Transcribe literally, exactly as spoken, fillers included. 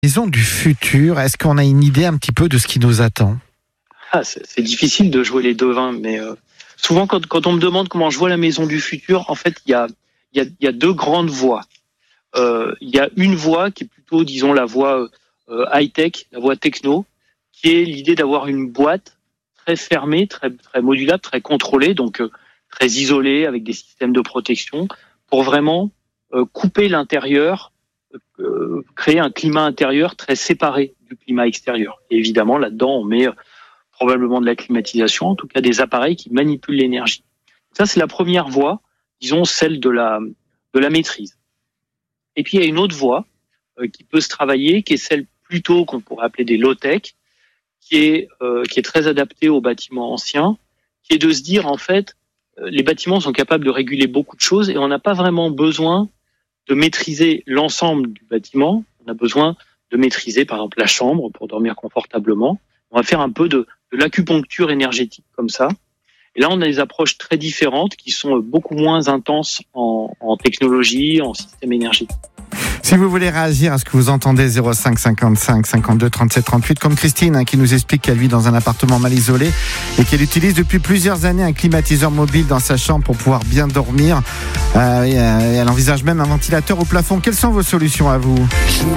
Maison du futur, est-ce qu'on a une idée un petit peu de ce qui nous attend ? Ah, c'est, c'est difficile de jouer les devins, mais euh, souvent quand, quand on me demande comment je vois la maison du futur, en fait, il y a, y, a, y a deux grandes voies. Euh, il y a une voie qui est plutôt, disons, la voie euh, high-tech, la voie techno, qui est l'idée d'avoir une boîte très fermée, très, très modulable, très contrôlée, donc euh, très isolée, avec des systèmes de protection, pour vraiment euh, couper l'intérieur, euh, créer un climat intérieur très séparé du climat extérieur. Et évidemment, là-dedans, on met euh, probablement de la climatisation, en tout cas des appareils qui manipulent l'énergie. Ça, c'est la première voie, disons, celle de la, de la maîtrise. Et puis, il y a une autre voie euh, qui peut se travailler, qui est celle plutôt qu'on pourrait appeler des low-tech, qui est, euh, qui est très adaptée aux bâtiments anciens, qui est de se dire, en fait, euh, les bâtiments sont capables de réguler beaucoup de choses et on n'a pas vraiment besoin de maîtriser l'ensemble du bâtiment. On a besoin de maîtriser, par exemple, la chambre pour dormir confortablement. On va faire un peu de, de l'acupuncture énergétique comme ça. Et là, on a des approches très différentes qui sont beaucoup moins intenses en, en technologie, en système énergétique. Si vous voulez réagir à ce que vous entendez, zéro cinq cinquante-cinq cinquante-deux trente-sept trente-huit, comme Christine hein, qui nous explique qu'elle vit dans un appartement mal isolé et qu'elle utilise depuis plusieurs années un climatiseur mobile dans sa chambre pour pouvoir bien dormir. Euh, et, euh, et elle envisage même un ventilateur au plafond. Quelles sont vos solutions à vous ?